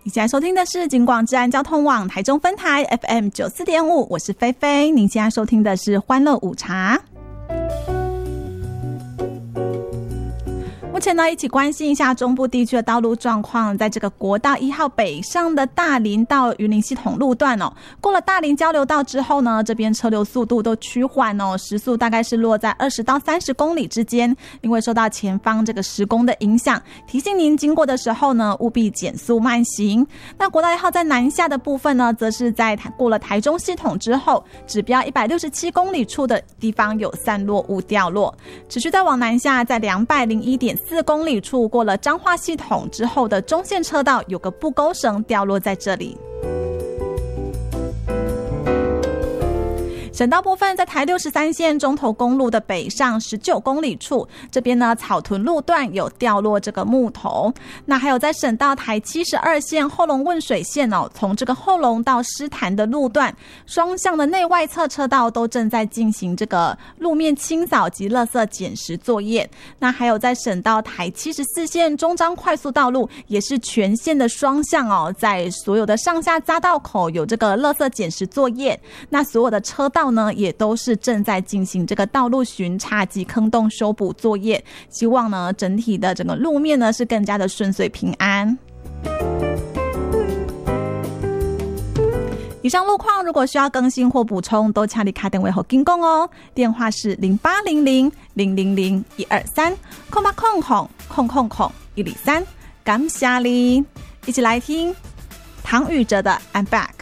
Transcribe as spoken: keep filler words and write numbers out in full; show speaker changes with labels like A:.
A: 你现在收听的是警广治安交通网台中分台 F M 九十四点五， 我是菲菲。您现在收听的是欢乐午茶。目前呢，一起关心一下中部地区的道路状况。在这个国道一号北上的大林到云林系统路段哦，过了大林交流道之后呢，这边车流速度都趋缓哦，时速大概是落在二十到三十公里之间。因为受到前方这个施工的影响，提醒您经过的时候呢，务必减速慢行。那国道一号在南下的部分呢，则是在过了台中系统之后，指标一百六十七公里处的地方有散落物掉落，持续再往南下，在两百零一点四公里处过了彰化系统之后的中线车道有个布钩绳掉落在这里。省道部分，在台六十三线中投公路的北上十九公里处，这边呢草屯路段有掉落这个木头。那还有在省道台七十二线后龙汶水线哦，从这个后龙到狮潭的路段，双向的内外侧车道都正在进行这个路面清扫及垃圾捡拾作业。那还有在省道台七十四线中彰快速道路，也是全线的双向哦，在所有的上下匝道口有这个垃圾捡拾作业。那所有的车道呢，也都是正在进行这个道路巡查及坑洞修补作业，希望呢整体的整个路面呢是更加的顺遂平安。以上路况如果需要更新或补充，都请你打电话给警广哦，电话是零八零零零零零一二三空八空空空空空一零三，感谢你，一起来听唐禹哲的 I'm Back。